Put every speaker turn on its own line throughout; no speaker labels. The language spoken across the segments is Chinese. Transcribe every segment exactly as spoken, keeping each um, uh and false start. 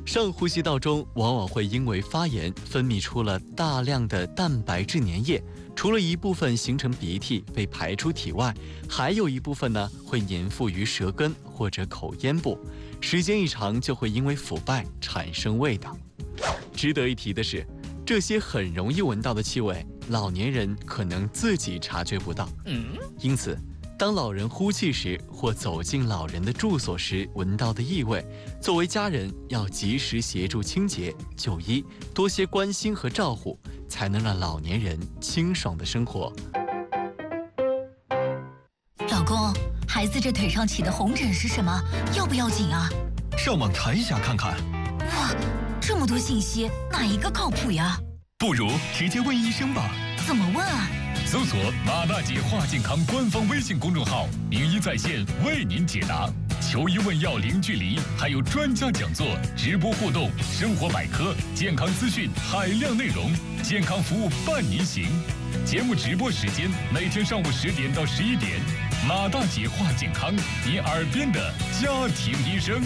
上呼吸道中往往会因为发炎分泌出了大量的蛋白质粘液，除了一部分形成鼻涕被排出体外，还有一部分呢会粘附于舌根或者口咽部，时间一长就会因为腐败产生味道。值得一提的是，这些很容易闻到的气味，老年人可能自己察觉不到。嗯，因此，当老人呼气时或走进老人的住所时闻到的异味，作为家人要及时协助清洁就医，多些关心和照护，才能让老年人清爽的生活。
老公，孩子这腿上起的红疹是什么？要不要紧啊？
上网查一下看看。
哇，这么多信息，哪一个靠谱呀？
不如直接问医生吧。
怎么问啊？
搜索马大姐话健康官方微信公众号，名医在线为您解答，求医问药零距离，还有专家讲座、直播互动、生活百科、健康资讯海量内容，健康服务伴您行。节目直播时间每天上午十点到十一点，马大姐话健康，你耳边的家庭医生。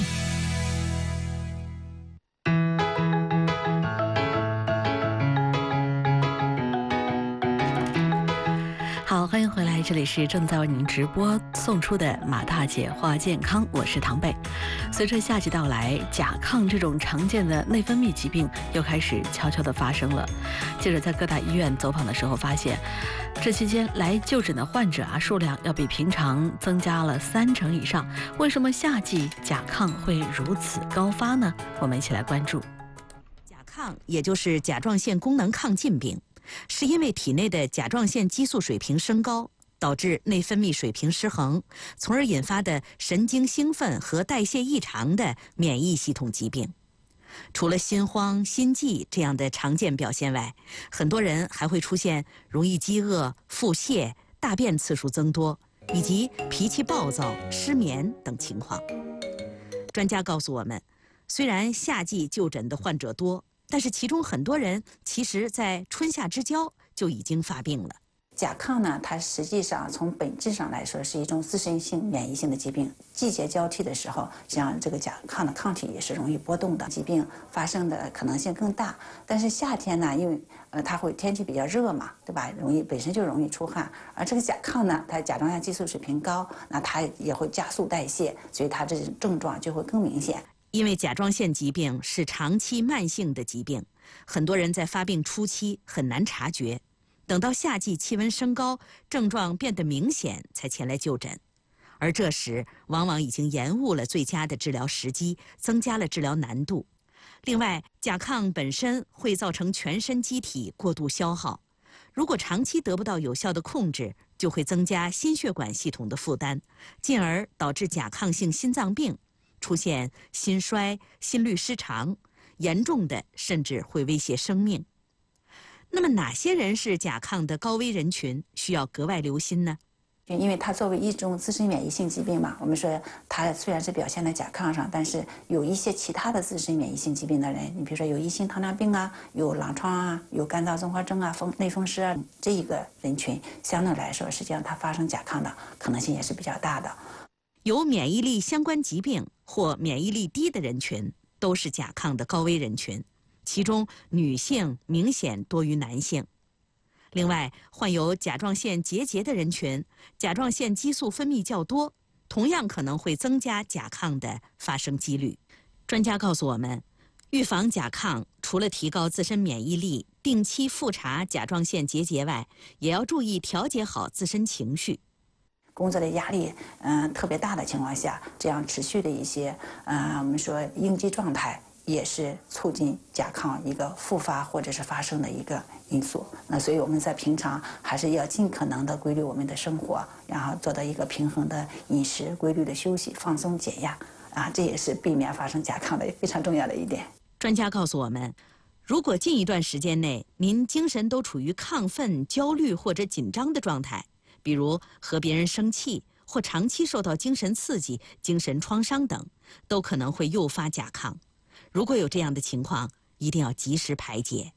好，欢迎回来，这里是正在为您直播送出的马大姐话健康，我是唐贝。随着夏季到来，甲亢这种常见的内分泌疾病又开始悄悄地发生了。记者在各大医院走访的时候发现，这期间来就诊的患者啊数量要比平常增加了三成以上。为什么夏季甲亢会如此高发呢？我们一起来关注。
甲亢也就是甲状腺功能亢进病，是因为体内的甲状腺激素水平升高，导致内分泌水平失衡，从而引发的神经兴奋和代谢异常的免疫系统疾病。除了心慌、心悸这样的常见表现外，很多人还会出现容易饥饿、腹泻、大便次数增多，以及脾气暴躁、失眠等情况。专家告诉我们，虽然夏季就诊的患者多，但是其中很多人其实在春夏之交就已经发病了。
甲亢呢，它实际上从本质上来说是一种自身性免疫性的疾病。季节交替的时候，像这个甲亢的抗体也是容易波动的，疾病发生的可能性更大。但是夏天呢，因为呃它会天气比较热嘛，对吧？容易本身就容易出汗，而这个甲亢呢，它甲状腺激素水平高，那它也会加速代谢，所以它这种症状就会更明显。
因为甲状腺疾病是长期慢性的疾病，很多人在发病初期很难察觉，等到夏季气温升高，症状变得明显才前来就诊，而这时往往已经延误了最佳的治疗时机，增加了治疗难度。另外，甲亢本身会造成全身机体过度消耗，如果长期得不到有效的控制，就会增加心血管系统的负担，进而导致甲亢性心脏病，出现心衰、心律失常，严重的甚至会威胁生命。那么哪些人是甲亢的高危人群，需要格外留心呢？
因为它作为一种自身免疫性疾病嘛，我们说它虽然是表现在甲亢上，但是有一些其他的自身免疫性疾病的人，你比如说有一型糖尿病啊，有狼疮啊，有干燥综合征啊，风类风湿啊，这一个人群相对来说，实际上它发生甲亢的可能性也是比较大的。
有免疫力相关疾病或免疫力低的人群都是甲亢的高危人群，其中女性明显多于男性。另外，患有甲状腺结节的人群，甲状腺激素分泌较多，同样可能会增加甲亢的发生几率。专家告诉我们，预防甲亢除了提高自身免疫力，定期复查甲状腺结节外，也要注意调节好自身情绪。
工作的压力嗯、呃、特别大的情况下，这样持续的一些呃我们说应激状态，也是促进甲亢一个复发或者是发生的一个因素。那所以我们在平常还是要尽可能的规律我们的生活，然后做到一个平衡的饮食、规律的休息、放松减压啊，这也是避免发生甲亢的非常重要的一点。
专家告诉我们，如果近一段时间内您精神都处于亢奋、焦虑或者紧张的状态，比如和别人生气或长期受到精神刺激、精神创伤等，都可能会诱发甲亢。如果有这样的情况，一定要及时排解。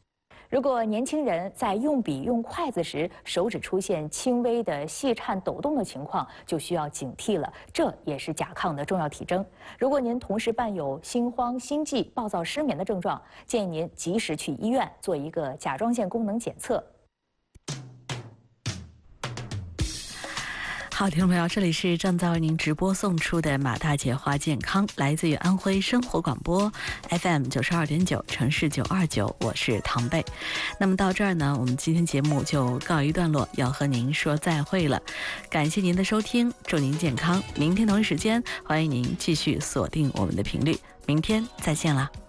如果年轻人在用笔、用筷子时，手指出现轻微的细颤抖动的情况，就需要警惕了，这也是甲亢的重要体征。如果您同时伴有心慌、心悸、暴躁、失眠的症状，建议您及时去医院做一个甲状腺功能检测。
好，听众朋友，这里是正在为您直播送出的马大姐话健康，来自于安徽生活广播 F M 九十二点九，城市九二九，我是唐贝。那么到这儿呢，我们今天节目就告一段落，要和您说再会了。感谢您的收听，祝您健康。明天同一时间，欢迎您继续锁定我们的频率，明天再见了。